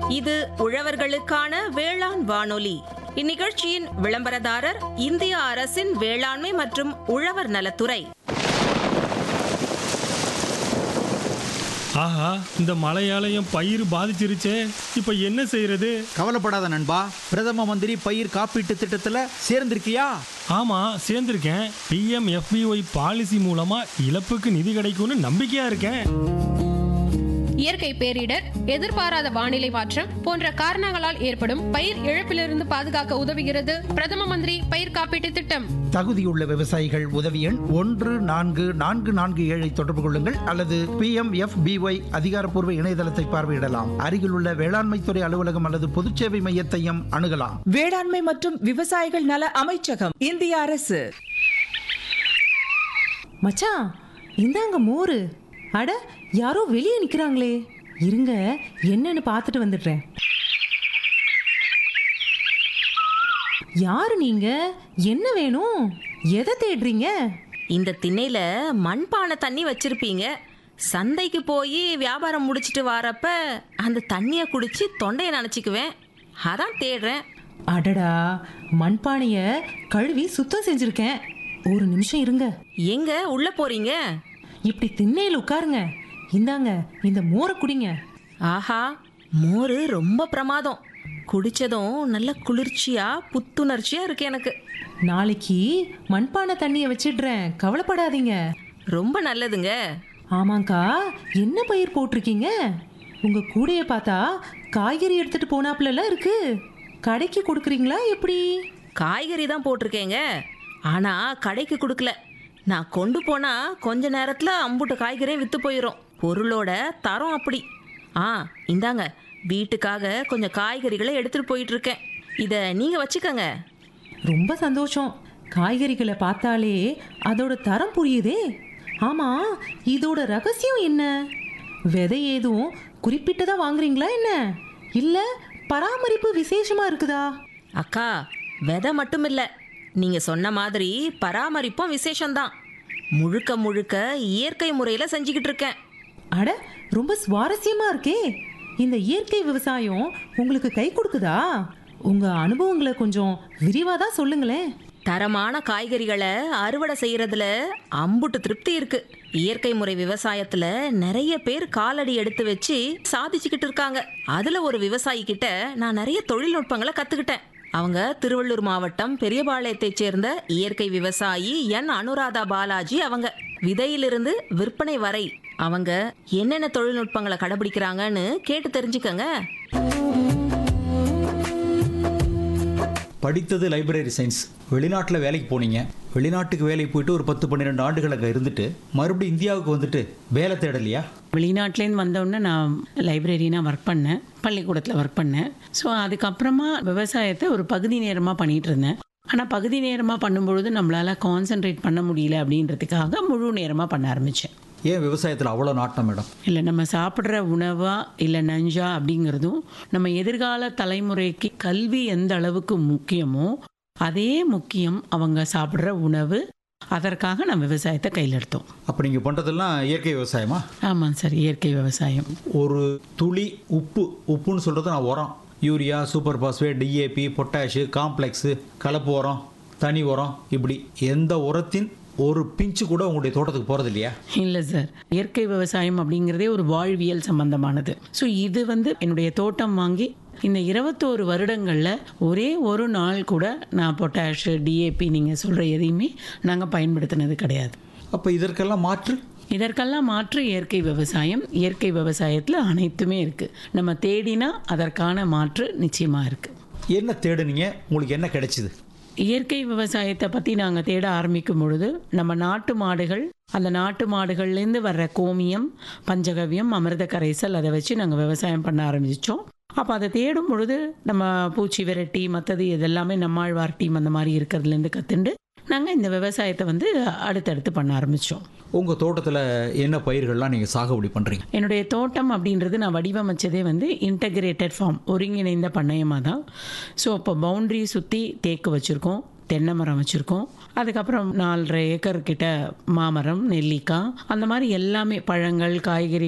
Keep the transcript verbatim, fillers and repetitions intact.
இது உழவர்களுக்கான வேளாண் வானொலி. இந்நிகழ்ச்சியின் விளம்பரதாரர் இந்திய அரசின் வேளாண்மை மற்றும் உழவர் நலத்துறை. ஆஹா, இந்த மழையாலயம் பயிர் பாதிச்சிருச்சே, இப்ப என்ன செய்யறது? கவலைப்படாத நண்பா, பிரதம மந்திரி பயிர் காப்பீட்டு திட்டத்துல சேர்ந்திருக்கியா? ஆமா, சேர்ந்திருக்கேன். B M F B Y policy மூலமா இழப்புக்கு நிதி கிடைக்கும்னு நம்பிக்கையா இருக்கேன். இயற்கை பேரிடர், எதிர்பாராத வானிலை மாற்றம் போன்ற காரணங்களால் ஏற்படும் பயிர் இழப்பிலிருந்து பாதுகாக்க உதவுகிறது பிரதம மந்திரி பயிர் காப்பீட்டு திட்டம். தகுதியுள்ள விவசாயிகள் உதவி எண் ஒன்று நான்கு நான்கு நான்கு ஏழை தொடர்பு கொள்ளுங்கள் அல்லது B M F B Y அதிகாரப்பூர்வ இணையதளத்தை பார்வையிடலாம். அருகிலுள்ள வேளாண்மை துறை அலுவலகம் அல்லது பொதுச்சேவை மையத்தையும் அணுகலாம். வேளாண்மை மற்றும் விவசாயிகள் நல அமைச்சகம், இந்திய அரசு. மச்சான், இந்தாங்க மோரு. அட, யாரோ வெளியே நிக்கிறாங்களே, இருங்க என்னன்னு பார்த்துட்டு வந்துடுறேன். யாரு நீங்க? என்ன வேணும்? எதை தேடுறீங்க? இந்த திண்ணையில மண்பானை தண்ணி வச்சிருப்பீங்க. சந்தைக்கு போய் வியாபாரம் முடிச்சிட்டு வரப்ப அந்த தண்ணியை குடிச்சு தொண்டையை நினைச்சுக்குவேன், அதான் தேடுறேன். அடடா, மண்பானைய கழுவி சுத்தம் செஞ்சிருக்கேன். ஒரு நிமிஷம் இருங்க. எங்க உள்ள போறீங்க? இப்படி திண்ணையில் உட்காருங்க. இந்தாங்க இந்த மோரை குடிங்க. ஆஹா, மோரு ரொம்ப பிரமாதம். குடிச்சதும் நல்ல குளிர்ச்சியா புத்துணர்ச்சியா இருக்கு எனக்கு. நாளைக்கு மண்பானை தண்ணியை வச்சிடுறேன், கவலைப்படாதீங்க. ரொம்ப நல்லதுங்க. ஆமாங்கா, என்ன பயிர் போட்டிருக்கீங்க? உங்க கூடைய பார்த்தா காய்கறி எடுத்துட்டு போனாப்புல இருக்கு. கடைக்கு கொடுக்குறீங்களா எப்படி? காய்கறி தான் போட்டிருக்கேங்க, ஆனா கடைக்கு கொடுக்கல. நான் கொண்டு போனா கொஞ்ச நேரத்துல அம்புட்டு காய்கறியும் வித்து போயிடும். பொருளோட தரம் அப்படி. ஆ, இந்தாங்க, வீட்டுக்காக கொஞ்சம் காய்கறிகளை எடுத்துட்டு போயிட்டு இருக்கேன். இத நீங்க வச்சுக்கோங்க. ரொம்ப சந்தோஷம். காய்கறிகளை பார்த்தாலே அதோட தரம் புரியுதே. ஆமா, இதோட ரகசியம் என்ன? விதை ஏதும் குறிப்பிட்டதா வாங்குறீங்களா என்ன? இல்ல பராமரிப்பு விசேஷமா இருக்குதா? அக்கா, விதை மட்டும் இல்ல, நீங்க சொன்ன மாதிரி பராமரிப்பும் விசேஷம்தான். முழுக்க முழுக்க இயற்கை முறையில செஞ்சுக்கிட்டு இருக்கேன். அட, ரொம்ப சுவாரஸ்யமா இருக்கே. இந்த இயற்கை விவசாயம் உங்களுக்கு கை கொடுக்குதா? உங்க அனுபவங்களை கொஞ்சம் விரிவாதான் சொல்லுங்களேன். தரமான காய்கறிகளை அறுவடை செய்யறதுல அம்புட்டு திருப்தி இருக்கு. இயற்கை முறை விவசாயத்துல நிறைய பேர் காலடி எடுத்து வச்சு சாதிச்சுக்கிட்டு இருக்காங்க. அதுல ஒரு விவசாயி கிட்ட நான் நிறைய தொழில்நுட்பங்களை கத்துக்கிட்டேன். அவங்க திருவள்ளூர் மாவட்டம் பெரியபாளையத்தை சேர்ந்த இயற்கை விவசாயி என் அனுராதா பாலாஜி. அவங்க விதையிலிருந்து விற்பனை வரை அவங்க என்னென்ன தொழில்நுட்பங்களை கடைபிடிக்கிறாங்கன்னு கேட்டு தெரிஞ்சுக்கங்க. படித்தது லைப்ரரி சயின்ஸ். வெளிநாட்டில் வேலைக்கு போனீங்க. வெளிநாட்டுக்கு வேலைக்கு போயிட்டு ஒரு பத்து பன்னிரெண்டு ஆண்டுகள் அங்கே இருந்துட்டு மறுபடியும் இந்தியாவுக்கு வந்துட்டு வேலை தேடலையா? வெளிநாட்டிலேருந்து வந்தோடனே நான் லைப்ரரினா ஒர்க் பண்ணேன், பள்ளிக்கூடத்தில் ஒர்க் பண்ணேன். ஸோ அதுக்கப்புறமா விவசாயத்தை ஒரு பகுதி நேரமாக பண்ணிகிட்டு இருந்தேன். ஆனால் பகுதி நேரமாக பண்ணும்பொழுது நம்மளால் கான்சென்ட்ரேட் பண்ண முடியல அப்படின்றதுக்காக முழு நேரமாக பண்ண ஆரம்பித்தேன். ஏன் விவசாயத்தில் அவ்வளோ நாட்டம் மேடம்? இல்லை, நம்ம சாப்பிட்ற உணவா இல்லை நஞ்சா அப்படிங்கிறதும், நம்ம எதிர்கால தலைமுறைக்கு கல்வி எந்த அளவுக்கு முக்கியமோ அதே முக்கியம் அவங்க சாப்பிட்ற உணவு. அதற்காக நம்ம விவசாயத்தை கையில் எடுத்தோம். அப்போ நீங்கள் பண்ணுறதெல்லாம் இயற்கை விவசாயமா? ஆமாம் சார், இயற்கை விவசாயம். ஒரு துளி உப்பு, உப்புன்னு சொல்கிறது நான் உரம், urea, super phosphate, DAP, potash, complex, கலப்பு உரம், தனி உரம், இப்படி எந்த உரத்தின் ஒரு பிஞ்சு கூட உங்களுடைய தோட்டத்துக்கு போகிறது இல்லையா? இல்லை சார், இயற்கை விவசாயம் அப்படிங்கிறதே ஒரு வாழ்வியல் சம்பந்தமானது. ஸோ இது வந்து என்னுடைய தோட்டம் வாங்கி இந்த இருபத்தோரு வருடங்களில் ஒரே ஒரு நாள் கூட நான் பொட்டாஷு, டிஏபி நீங்கள் சொல்கிற எதையுமே நாங்கள் பயன்படுத்தினது கிடையாது. அப்போ இதற்கெல்லாம் மாற்று? இதற்கெல்லாம் மாற்று இயற்கை விவசாயம். இயற்கை விவசாயத்தில் அனைத்துமே இருக்குது. நம்ம தேடினா அதற்கான மாற்று நிச்சயமாக இருக்குது. என்ன தேடுனீங்க? உங்களுக்கு என்ன கிடைச்சிது? இயற்கை விவசாயத்தை பற்றி நாங்கள் தேட ஆரம்பிக்கும் பொழுது நம்ம நாட்டு மாடுகள், அந்த நாட்டு மாடுகள்லேருந்து வர்ற கோமியம், பஞ்சகவ்யம், அமிர்த கரைசல், அதை வச்சு நாங்கள் விவசாயம் பண்ண ஆரம்பித்தோம். அப்போ அதை தேடும் பொழுது நம்ம பூச்சி விரட்டி மற்றது இதெல்லாமே நம்மாழ்வார் டீம் அந்த மாதிரி இருக்கிறதுலேருந்து கற்றுண்டு நாங்கள் இந்த விவசாயத்தை வந்து அடுத்தடுத்து பண்ண ஆரம்பித்தோம். உங்கள் தோட்டத்தில் என்ன பயிர்கள்லாம் நீங்கள் சாகுபடி பண்ணுறீங்க? என்னுடைய தோட்டம் அப்படின்றது நான் வடிவமைச்சதே வந்து இன்டகிரேட்டட் ஃபார்ம், ஒருங்கிணைந்த பண்ணையமாக தான். ஸோ இப்போ பவுண்ட்ரி சுற்றி தேக்கு வச்சுருக்கோம், தென்னை மரம் வச்சுருக்கோம். அதுக்கப்புறம் நாலரை ஏக்கர் கிட்ட மாமரம், நெல்லிக்காய், அந்த மாதிரி எல்லாமே பழங்கள், காய்கறி